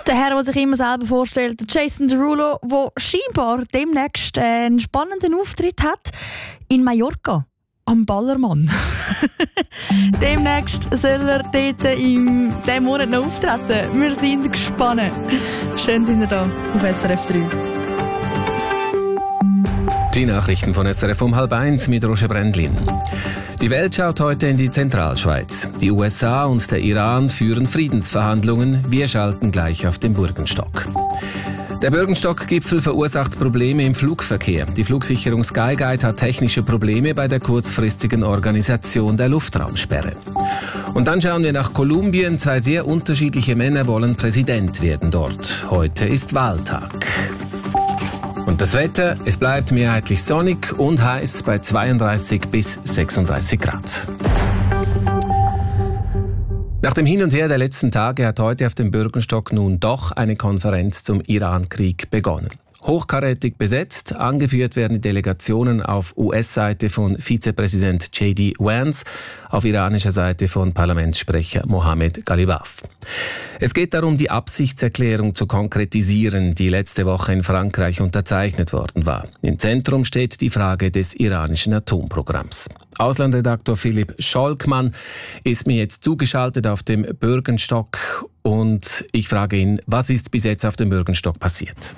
Der Herr, der sich immer selber vorstellt, Jason Derulo, der scheinbar demnächst einen spannenden Auftritt hat in Mallorca. Am Ballermann. Demnächst soll er dort in diesem Monat noch auftreten. Wir sind gespannt. Schön sind ihr da auf SRF 3. Die Nachrichten von SRF um 12:30 mit Roger Brändlin. Die Welt schaut heute in die Zentralschweiz. Die USA und der Iran führen Friedensverhandlungen. Wir schalten gleich auf den Bürgenstock. Der Bürgenstock-Gipfel verursacht Probleme im Flugverkehr. Die Flugsicherung Skyguide hat technische Probleme bei der kurzfristigen Organisation der Luftraumsperre. Und dann schauen wir nach Kolumbien. 2 sehr unterschiedliche Männer wollen Präsident werden dort. Heute ist Wahltag. Und das Wetter, es bleibt mehrheitlich sonnig und heiß bei 32 bis 36 Grad. Nach dem Hin und Her der letzten Tage hat heute auf dem Bürgenstock nun doch eine Konferenz zum Iran-Krieg begonnen. Hochkarätig besetzt, angeführt werden die Delegationen auf US-Seite von Vizepräsident J.D. Vance, auf iranischer Seite von Parlamentssprecher Mohammed Ghalibaf. Es geht darum, die Absichtserklärung zu konkretisieren, die letzte Woche in Frankreich unterzeichnet worden war. Im Zentrum steht die Frage des iranischen Atomprogramms. Auslandredaktor Philipp Scholkmann ist mir jetzt zugeschaltet auf dem Bürgenstock und ich frage ihn, was ist bis jetzt auf dem Bürgenstock passiert?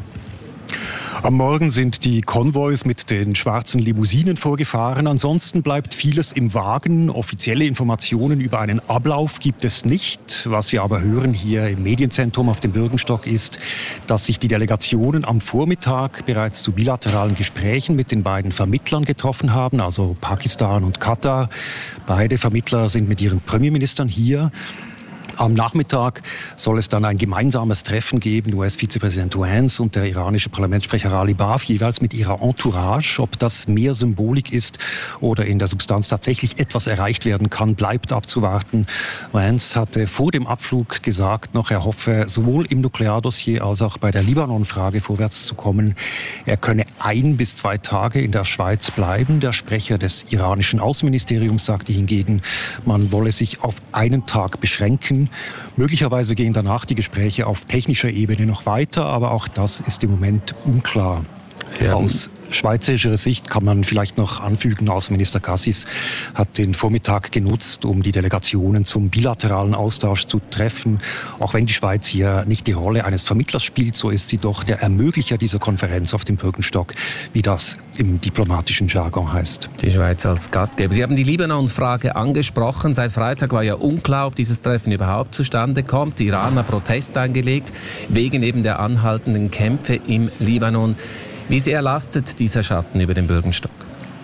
Am Morgen sind die Konvois mit den schwarzen Limousinen vorgefahren. Ansonsten bleibt vieles im Wagen. Offizielle Informationen über einen Ablauf gibt es nicht. Was wir aber hören hier im Medienzentrum auf dem Bürgenstock ist, dass sich die Delegationen am Vormittag bereits zu bilateralen Gesprächen mit den beiden Vermittlern getroffen haben, also Pakistan und Katar. Beide Vermittler sind mit ihren Premierministern hier. Am Nachmittag soll es dann ein gemeinsames Treffen geben, US-Vizepräsident Vance und der iranische Parlamentssprecher Ghalibaf, jeweils mit ihrer Entourage. Ob das mehr Symbolik ist oder in der Substanz tatsächlich etwas erreicht werden kann, bleibt abzuwarten. Vance hatte vor dem Abflug gesagt noch, er hoffe sowohl im Nukleardossier als auch bei der Libanon-Frage vorwärts zu kommen. Er könne 1 bis 2 Tage in der Schweiz bleiben. Der Sprecher des iranischen Außenministeriums sagte hingegen, man wolle sich auf einen Tag beschränken. Möglicherweise gehen danach die Gespräche auf technischer Ebene noch weiter, aber auch das ist im Moment unklar. Aus schweizerischer Sicht kann man vielleicht noch anfügen, Außenminister Cassis hat den Vormittag genutzt, um die Delegationen zum bilateralen Austausch zu treffen. Auch wenn die Schweiz hier nicht die Rolle eines Vermittlers spielt, so ist sie doch der Ermöglicher dieser Konferenz auf dem Bürgenstock, wie das im diplomatischen Jargon heißt. Die Schweiz als Gastgeber. Sie haben die Libanon-Frage angesprochen. Seit Freitag war ja unklar, ob dieses Treffen überhaupt zustande kommt. Die Iran hat Protest eingelegt, wegen eben der anhaltenden Kämpfe im Libanon. Wie sehr lastet dieser Schatten über den Bürgenstock?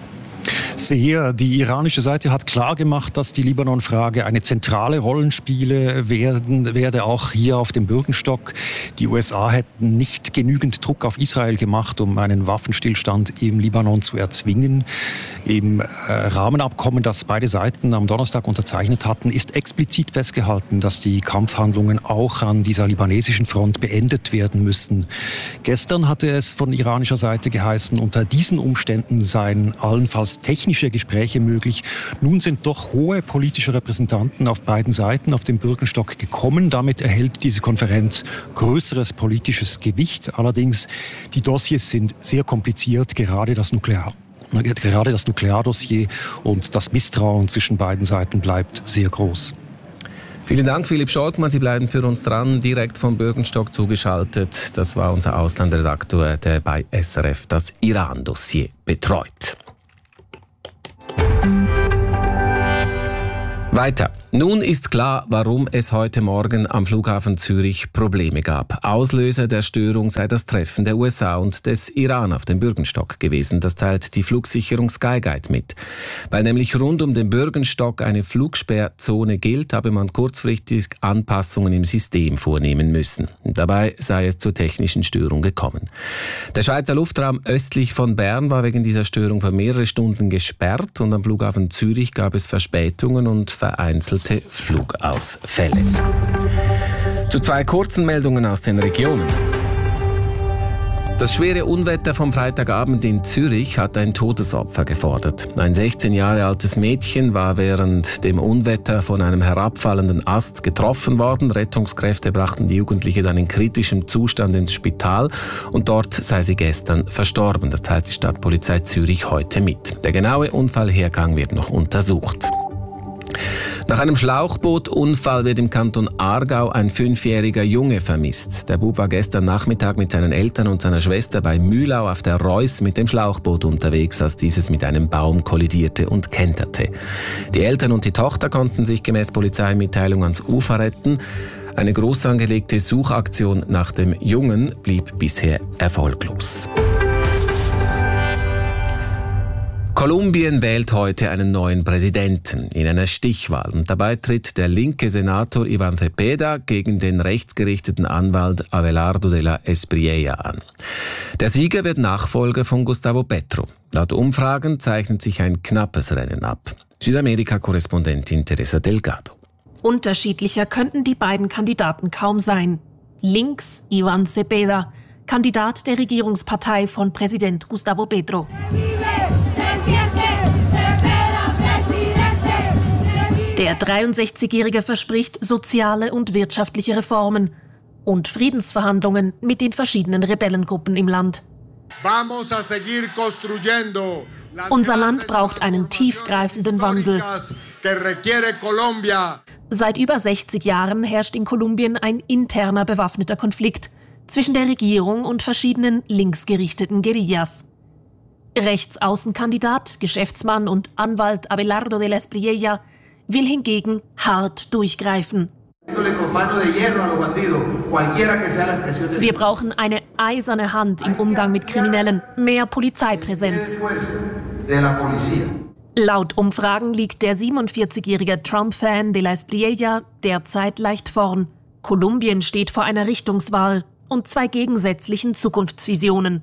Sehr. Die iranische Seite hat klar gemacht, dass die Libanon-Frage eine zentrale Rolle spielen werde, auch hier auf dem Bürgenstock. Die USA hätten nicht genügend Druck auf Israel gemacht, um einen Waffenstillstand im Libanon zu erzwingen. Im Rahmenabkommen, das beide Seiten am Donnerstag unterzeichnet hatten, ist explizit festgehalten, dass die Kampfhandlungen auch an dieser libanesischen Front beendet werden müssen. Gestern hatte es von iranischer Seite geheißen, unter diesen Umständen seien allenfalls technische Gespräche möglich. Nun sind doch hohe politische Repräsentanten auf beiden Seiten auf den Bürgenstock gekommen. Damit erhält diese Konferenz größeres politisches Gewicht. Allerdings, die Dossiers sind sehr kompliziert, gerade das Nukleardossier und das Misstrauen zwischen beiden Seiten bleibt sehr groß. Vielen Dank, Philipp Scholkmann. Sie bleiben für uns dran, direkt vom Bürgenstock zugeschaltet. Das war unser Auslandredaktor, der bei SRF das Iran-Dossier betreut. Weiter. Nun ist klar, warum es heute Morgen am Flughafen Zürich Probleme gab. Auslöser der Störung sei das Treffen der USA und des Iran auf dem Bürgenstock gewesen. Das teilt die Flugsicherung Skyguide mit. Weil nämlich rund um den Bürgenstock eine Flugsperrzone gilt, habe man kurzfristig Anpassungen im System vornehmen müssen. Dabei sei es zur technischen Störung gekommen. Der Schweizer Luftraum östlich von Bern war wegen dieser Störung für mehrere Stunden gesperrt und am Flughafen Zürich gab es Verspätungen und vereinzelte Flugausfälle. Zu 2 kurzen Meldungen aus den Regionen. Das schwere Unwetter vom Freitagabend in Zürich hat ein Todesopfer gefordert. Ein 16 Jahre altes Mädchen war während dem Unwetter von einem herabfallenden Ast getroffen worden. Rettungskräfte brachten die Jugendliche dann in kritischem Zustand ins Spital und dort sei sie gestern verstorben. Das teilt die Stadtpolizei Zürich heute mit. Der genaue Unfallhergang wird noch untersucht. Nach einem Schlauchbootunfall wird im Kanton Aargau ein 5-jähriger Junge vermisst. Der Bub war gestern Nachmittag mit seinen Eltern und seiner Schwester bei Mühlau auf der Reuss mit dem Schlauchboot unterwegs, als dieses mit einem Baum kollidierte und kenterte. Die Eltern und die Tochter konnten sich gemäß Polizeimitteilung ans Ufer retten. Eine groß angelegte Suchaktion nach dem Jungen blieb bisher erfolglos. Kolumbien wählt heute einen neuen Präsidenten in einer Stichwahl. Und dabei tritt der linke Senator Iván Cepeda gegen den rechtsgerichteten Anwalt Abelardo de la Espriella an. Der Sieger wird Nachfolger von Gustavo Petro. Laut Umfragen zeichnet sich ein knappes Rennen ab. Südamerika-Korrespondentin Teresa Delgado. Unterschiedlicher könnten die beiden Kandidaten kaum sein. Links Iván Cepeda, Kandidat der Regierungspartei von Präsident Gustavo Petro. Der 63-Jährige verspricht soziale und wirtschaftliche Reformen und Friedensverhandlungen mit den verschiedenen Rebellengruppen im Land. Unser Land braucht einen tiefgreifenden Wandel. Seit über 60 Jahren herrscht in Kolumbien ein interner bewaffneter Konflikt zwischen der Regierung und verschiedenen linksgerichteten Guerillas. Rechtsaußenkandidat, Geschäftsmann und Anwalt Abelardo de la Espriella will hingegen hart durchgreifen. Wir brauchen eine eiserne Hand im Umgang mit Kriminellen, mehr Polizeipräsenz. Laut Umfragen liegt der 47-jährige Trump-Fan de la Espriella derzeit leicht vorn. Kolumbien steht vor einer Richtungswahl und 2 gegensätzlichen Zukunftsvisionen.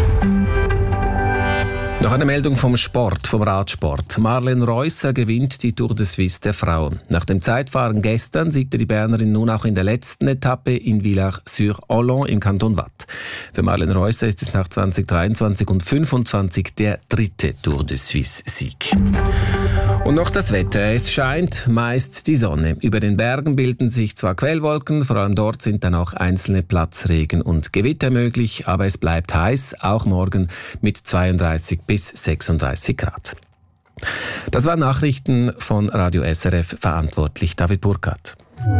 Noch eine Meldung vom Sport, vom Radsport. Marlene Reusser gewinnt die Tour de Suisse der Frauen. Nach dem Zeitfahren gestern siegte die Bernerin nun auch in der letzten Etappe in Villars-sur-Hollon im Kanton Waadt. Für Marlene Reusser ist es nach 2023 und 2025 der 3. Tour de Suisse-Sieg. Und noch das Wetter. Es scheint meist die Sonne. Über den Bergen bilden sich zwar Quellwolken, vor allem dort sind dann auch einzelne Platzregen und Gewitter möglich, aber es bleibt heiß, auch morgen mit 32 bis 36 Grad. Das waren Nachrichten von Radio SRF, verantwortlich David Burkhardt.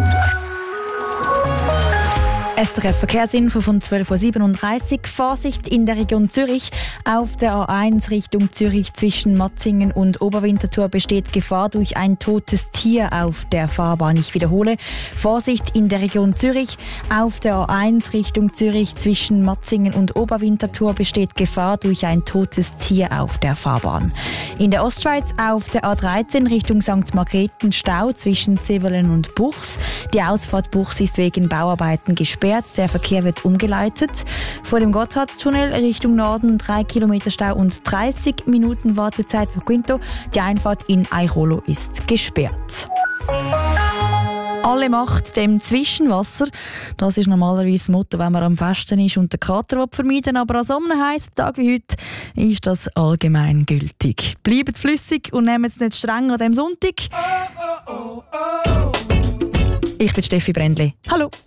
SRF Verkehrsinfo von 12.37 Uhr. Vorsicht in der Region Zürich. Auf der A1 Richtung Zürich zwischen Matzingen und Oberwinterthur besteht Gefahr durch ein totes Tier auf der Fahrbahn. Ich wiederhole, Vorsicht in der Region Zürich. Auf der A1 Richtung Zürich zwischen Matzingen und Oberwinterthur besteht Gefahr durch ein totes Tier auf der Fahrbahn. In der Ostschweiz auf der A13 Richtung St. Margrethen Stau zwischen Zevelen und Buchs. Die Ausfahrt Buchs ist wegen Bauarbeiten gesperrt. Der Verkehr wird umgeleitet. Vor dem Gotthardstunnel Richtung Norden 3 Kilometer Stau und 30 Minuten Wartezeit für Quinto. Die Einfahrt in Airolo ist gesperrt. Alle Macht dem Zwischenwasser. Das ist normalerweise das Motto, wenn man am Festen ist und den Kater vermeiden will. Aber an so einem heißen Tag wie heute ist das allgemein gültig. Bleibt flüssig und nehmt es nicht streng an diesem Sonntag. Ich bin Steffi Brändli. Hallo.